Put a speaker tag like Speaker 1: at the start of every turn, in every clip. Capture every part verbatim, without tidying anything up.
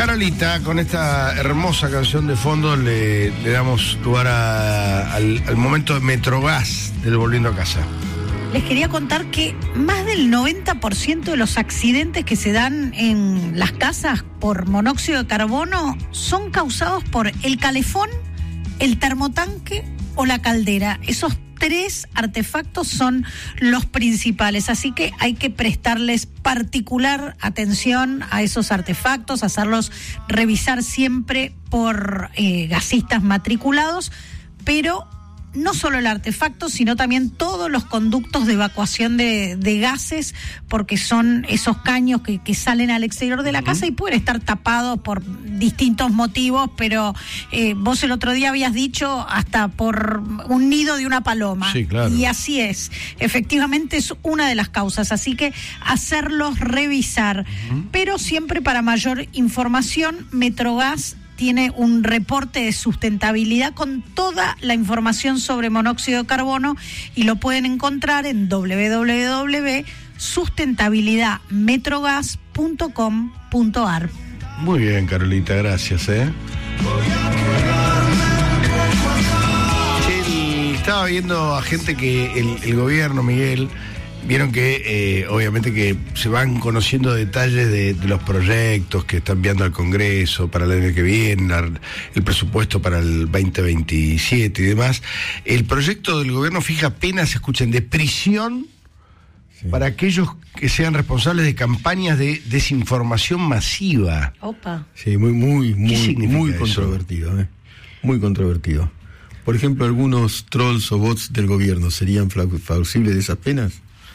Speaker 1: Carolita, con esta hermosa canción de fondo le, le damos lugar a, al, al momento de Metrogas del Volviendo a Casa.
Speaker 2: Les quería contar que más del noventa por ciento de los accidentes que se dan en las casas por monóxido de carbono son causados por el calefón, el termotanque o la caldera. Esos tres artefactos son los principales, así que hay que prestarles particular atención a esos artefactos, hacerlos revisar siempre por eh, gasistas matriculados, pero no solo el artefacto, sino también todos los conductos de evacuación de, de gases, porque son esos caños que, que salen al exterior de la uh-huh. casa y pueden estar tapados por distintos motivos, pero eh, vos el otro día habías dicho hasta por un nido de una paloma.
Speaker 1: Sí, claro.
Speaker 2: Y así es, efectivamente es una de las causas, así que hacerlos revisar, uh-huh. pero siempre para mayor información, Metrogas tiene un reporte de sustentabilidad con toda la información sobre monóxido de carbono y lo pueden encontrar en doble u doble u doble u punto sustentabilidad metrogas punto com punto a r.
Speaker 1: Muy bien, Carolita, gracias. ¿eh? Sí, estaba viendo a gente que el, el gobierno, Miguel, vieron que eh, obviamente que se van conociendo detalles de, de los proyectos que están enviando al Congreso para el año que viene, la, el presupuesto para el veinte veintisiete y demás. El proyecto del gobierno fija penas, escuchen, de prisión sí. para aquellos que sean responsables de campañas de desinformación masiva.
Speaker 2: Opa.
Speaker 3: Sí, muy, muy, muy, muy
Speaker 1: eso?
Speaker 3: controvertido, ¿eh? Muy controvertido. Por ejemplo, algunos trolls o bots del gobierno serían plausibles de esas penas.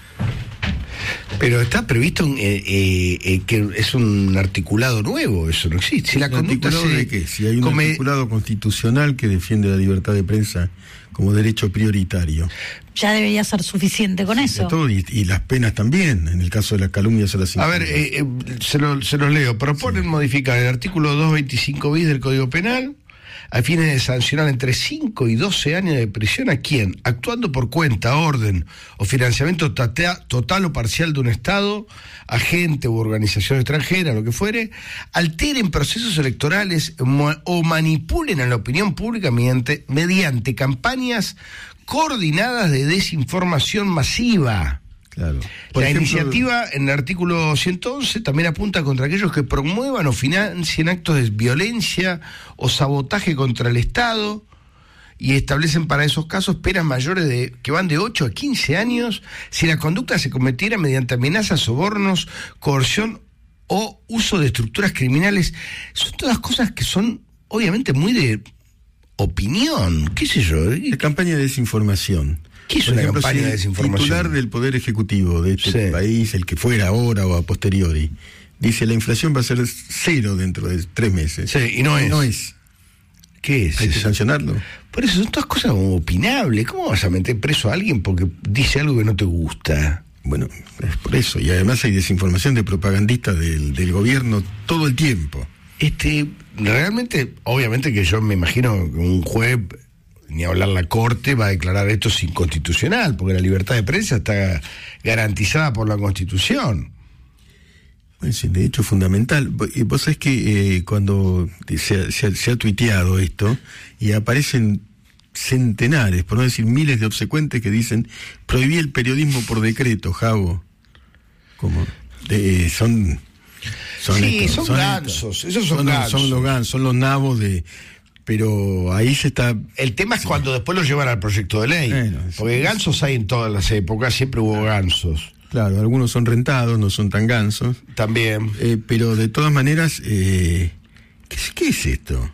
Speaker 1: Pero está previsto eh, eh, eh, que es un articulado nuevo, eso no existe. Si la conducta
Speaker 3: ¿Articulado
Speaker 1: se
Speaker 3: de qué? Si hay un
Speaker 1: come...
Speaker 3: articulado constitucional que defiende la libertad de prensa como derecho prioritario.
Speaker 2: Ya debería ser suficiente con
Speaker 3: sí,
Speaker 2: eso.
Speaker 3: Todo, y, y las penas también, en el caso de las calumnias a las
Speaker 1: A ver, eh, eh, se, lo, se los leo. Proponen sí. modificar el artículo doscientos veinticinco bis del Código Penal a fines de sancionar entre cinco y doce años de prisión a quien, actuando por cuenta, orden o financiamiento tatea, total o parcial de un Estado, agente u organización extranjera, lo que fuere, alteren procesos electorales mo- o manipulen a la opinión pública mediante, mediante campañas coordinadas de desinformación masiva.
Speaker 3: Claro.
Speaker 1: Por la ejemplo, iniciativa en el artículo ciento once también apunta contra aquellos que promuevan o financien actos de violencia o sabotaje contra el Estado y establecen para esos casos penas mayores de que van de ocho a quince años si la conducta se cometiera mediante amenazas, sobornos, coerción o uso de estructuras criminales. Son todas cosas que son obviamente muy de opinión, qué sé yo.
Speaker 3: La campaña de desinformación.
Speaker 1: ¿Qué es una
Speaker 3: ejemplo,
Speaker 1: campaña
Speaker 3: si
Speaker 1: de desinformación?
Speaker 3: El titular del Poder Ejecutivo de este
Speaker 1: sí.
Speaker 3: país, el que fuera ahora o a posteriori, dice la inflación va a ser cero dentro de tres meses.
Speaker 1: Sí, y no es.
Speaker 3: No es.
Speaker 1: ¿Qué es?
Speaker 3: Hay que sancionarlo.
Speaker 1: Por eso son todas cosas opinables. ¿Cómo vas a meter preso a alguien porque dice algo que no te gusta?
Speaker 3: Bueno, es por eso. Y además hay desinformación de propagandistas del, del gobierno todo el tiempo.
Speaker 1: Este, realmente, obviamente que yo me imagino que un juez, ni hablar la Corte, va a declarar esto inconstitucional, porque la libertad de prensa está garantizada por la Constitución.
Speaker 3: Pues, de hecho, es fundamental. Vos sabés que eh, cuando se, se, se ha tuiteado esto, y aparecen centenares, por no decir miles de obsecuentes que dicen, prohibí el periodismo por decreto, Javo. Como, de, son...
Speaker 1: Son sí, estos, son, son gansos, estos, esos son, son gansos.
Speaker 3: Son los gansos, son los nabos de... Pero ahí se está...
Speaker 1: El tema es sí. cuando después lo llevan al proyecto de ley. Bueno, porque sí, gansos sí. hay en todas las épocas, siempre hubo gansos.
Speaker 3: Claro, algunos son rentados, no son tan gansos.
Speaker 1: También.
Speaker 3: Eh, pero de todas maneras, eh, ¿qué, ¿qué es esto?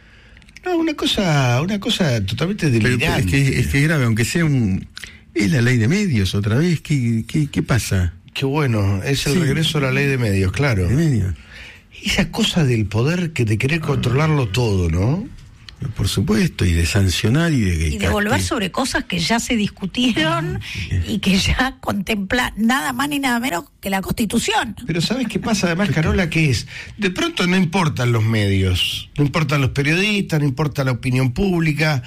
Speaker 1: No, una cosa, una cosa totalmente delirante.
Speaker 3: Pero, pero es, que, es que es grave, aunque sea un... Es la ley de medios otra vez, ¿qué, qué, qué pasa?
Speaker 1: Qué bueno, es el sí. regreso a la ley de medios, claro.
Speaker 3: De medios.
Speaker 1: Esa cosa del poder que de querer controlarlo todo, ¿no?
Speaker 3: Por supuesto, y de sancionar y de...
Speaker 2: Y de volver sobre cosas que ya se discutieron y que ya contempla nada más ni nada menos que la Constitución.
Speaker 1: Pero ¿sabes qué pasa además, Carola? Que es, de pronto no importan los medios, no importan los periodistas, no importa la opinión pública,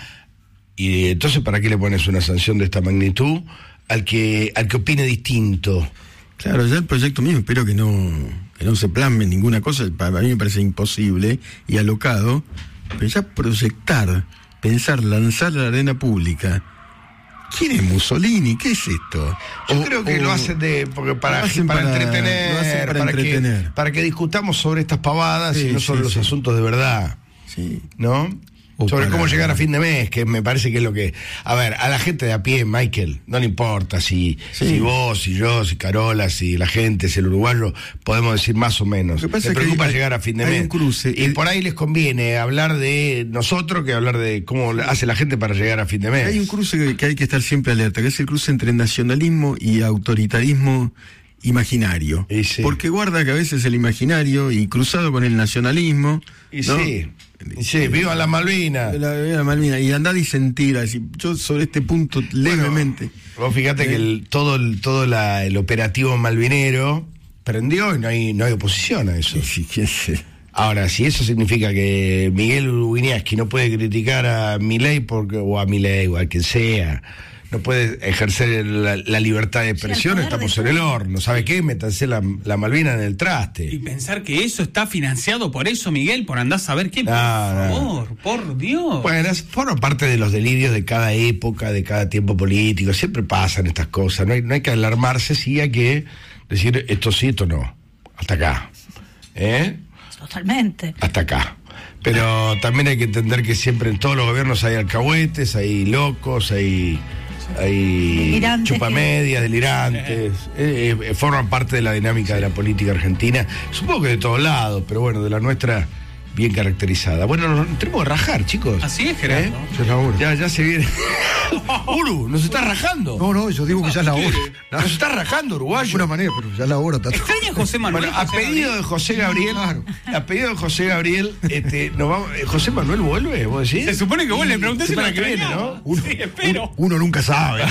Speaker 1: y entonces ¿para qué le pones una sanción de esta magnitud al que, al que opine distinto?
Speaker 3: Claro, ya el proyecto mismo espero que no... que no se plasme ninguna cosa, para mí me parece imposible y alocado, pero ya proyectar, pensar, lanzar a la arena pública. ¿Quién es Mussolini? ¿Qué es esto?
Speaker 1: Yo
Speaker 3: o,
Speaker 1: creo que
Speaker 3: o,
Speaker 1: lo hacen de porque para,
Speaker 3: hacen
Speaker 1: para,
Speaker 3: para
Speaker 1: entretener,
Speaker 3: lo hacen para,
Speaker 1: para
Speaker 3: entretener.
Speaker 1: Que, para que discutamos sobre estas pavadas
Speaker 3: sí,
Speaker 1: y no
Speaker 3: sí,
Speaker 1: sobre
Speaker 3: sí.
Speaker 1: los asuntos de verdad.
Speaker 3: Sí.
Speaker 1: ¿No?
Speaker 3: O
Speaker 1: sobre
Speaker 3: para...
Speaker 1: cómo llegar a fin de mes, que me parece que es lo que... A ver, a la gente de a pie, Michael, no le importa si,
Speaker 3: sí.
Speaker 1: si vos, si yo, si Carola, si la gente, si el uruguayo, podemos decir más o menos.
Speaker 3: Lo que pasa
Speaker 1: me
Speaker 3: es que
Speaker 1: preocupa
Speaker 3: hay,
Speaker 1: llegar a fin de
Speaker 3: hay
Speaker 1: mes.
Speaker 3: un cruce.
Speaker 1: Y
Speaker 3: el...
Speaker 1: por ahí les conviene hablar de nosotros que hablar de cómo hace la gente para llegar a fin de mes.
Speaker 3: Hay un cruce que, que hay que estar siempre alerta, que es el cruce entre nacionalismo y autoritarismo imaginario.
Speaker 1: Sí.
Speaker 3: Porque guarda que a veces el imaginario y cruzado con el nacionalismo...
Speaker 1: Y
Speaker 3: ¿no?
Speaker 1: sí, y sí, viva la Malvinas.
Speaker 3: La, la Malvina, y andar y sentir, así, yo sobre este punto levemente.
Speaker 1: Bueno, vos fíjate eh, que el, todo, el, todo la, el operativo malvinero prendió y no hay, no hay oposición a eso.
Speaker 3: Sí, sí, sí.
Speaker 1: Ahora, si eso significa que Miguel Uruguiniaski no puede criticar a Milei porque, o a Milei o a quien sea, no puede ejercer la, la libertad de expresión, sí, estamos en el horno. ¿Sabe qué? Métanse la, la Malvina en el traste.
Speaker 4: Y pensar que eso está financiado por eso, Miguel, por andar a saber quién.
Speaker 1: No,
Speaker 4: por
Speaker 1: no.
Speaker 4: favor, por Dios.
Speaker 1: Bueno, forma parte de los delirios de cada época, de cada tiempo político. Siempre pasan estas cosas. No hay, no hay que alarmarse, sí hay que decir esto sí, esto no. Hasta acá. ¿Eh?
Speaker 2: Totalmente.
Speaker 1: Hasta acá. Pero también hay que entender que siempre en todos los gobiernos hay alcahuetes, hay locos, hay... hay chupamedias, delirantes, eh, eh, forman parte de la dinámica de la política argentina, supongo que de todos lados, pero bueno, de la nuestra bien caracterizada. Bueno, nos tenemos que rajar, chicos.
Speaker 4: Así es, Gerardo.
Speaker 1: ¿Eh?
Speaker 3: Ya es la hora.
Speaker 1: Ya, ya se viene. Uru, nos está rajando.
Speaker 3: No, no, yo digo que ya es la hora.
Speaker 1: Nos está rajando, uruguayo.
Speaker 3: De alguna manera, pero ya es la hora. Tato.
Speaker 4: ¿Extraña José Manuel?
Speaker 1: Bueno, a
Speaker 4: José
Speaker 1: pedido
Speaker 4: Gabriel?
Speaker 1: de José Gabriel, claro. a pedido de José Gabriel, este, nos vamos, José Manuel vuelve, ¿vos decís?
Speaker 4: Se supone que vuelve, pregunté si
Speaker 1: semana
Speaker 4: lo
Speaker 1: que viene,
Speaker 4: extrañaba.
Speaker 1: ¿no?
Speaker 3: Uno,
Speaker 4: Sí, espero.
Speaker 3: uno, uno nunca sabe.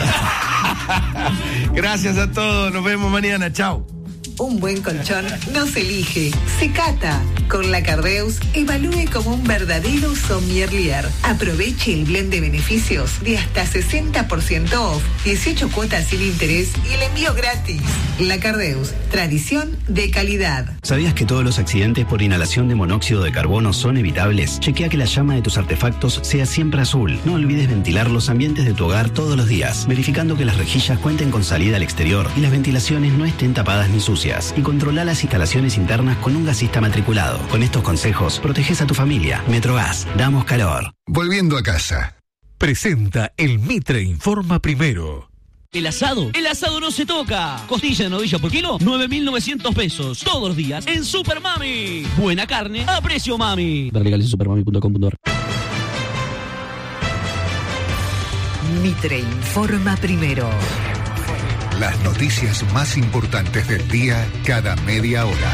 Speaker 1: Gracias a todos, nos vemos mañana, chao.
Speaker 5: Un buen colchón no se elige, se cata. Con la Cardeus, evalúe como un verdadero sommelier. Aproveche el blend de beneficios de hasta sesenta por ciento off, dieciocho cuotas sin interés y el envío gratis. La Cardeus, tradición de calidad.
Speaker 6: ¿Sabías que todos los accidentes por inhalación de monóxido de carbono son evitables? Chequea que la llama de tus artefactos sea siempre azul. No olvides ventilar los ambientes de tu hogar todos los días, verificando que las rejillas cuenten con salida al exterior y las ventilaciones no estén tapadas ni sucias. Y controla las instalaciones internas con un gasista matriculado. Con estos consejos, proteges a tu familia. Metrogas, damos calor.
Speaker 7: Volviendo a casa.
Speaker 8: Presenta el Mitre Informa Primero.
Speaker 9: El asado, el asado no se toca. Costilla de novilla por kilo, nueve mil novecientos pesos. Todos los días en Super Mami. Buena carne a precio mami. Ver legales en supermami punto com punto a r.
Speaker 5: Mitre Informa Primero.
Speaker 7: Las noticias más importantes del día cada media hora.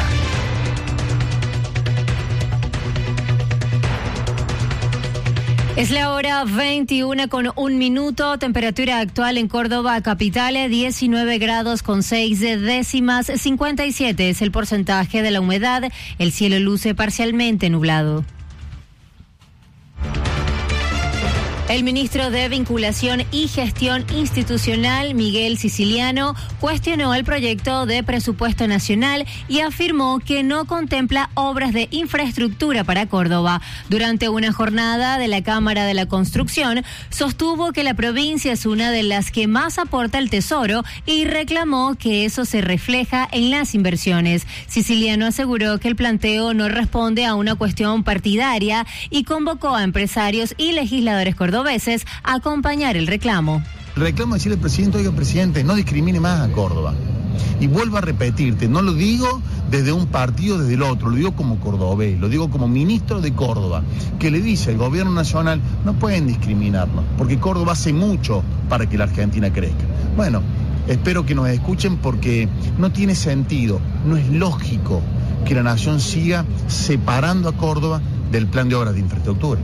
Speaker 10: Es la hora veintiuna con un minuto, temperatura actual en Córdoba capital, diecinueve grados con seis décimas, cincuenta y siete es el porcentaje de la humedad, el cielo luce parcialmente nublado. El ministro de Vinculación y Gestión Institucional, Miguel Siciliano, cuestionó el proyecto de presupuesto nacional y afirmó que no contempla obras de infraestructura para Córdoba. Durante una jornada de la Cámara de la Construcción, sostuvo que la provincia es una de las que más aporta al Tesoro y reclamó que eso se refleja en las inversiones. Siciliano aseguró que el planteo no responde a una cuestión partidaria y convocó a empresarios y legisladores cordobeses veces a acompañar el reclamo.
Speaker 11: El reclamo es decirle al presidente, oiga presidente, no discrimine más a Córdoba. Y vuelvo a repetirte, no lo digo desde un partido, desde el otro, lo digo como cordobés, lo digo como ministro de Córdoba, que le dice al gobierno nacional, no pueden discriminarnos, porque Córdoba hace mucho para que la Argentina crezca. Bueno, espero que nos escuchen porque no tiene sentido, no es lógico que la nación siga separando a Córdoba del plan de obras de infraestructura.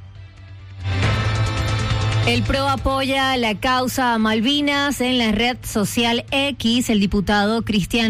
Speaker 10: El P R O apoya la causa Malvinas en la red social X. El diputado Cristian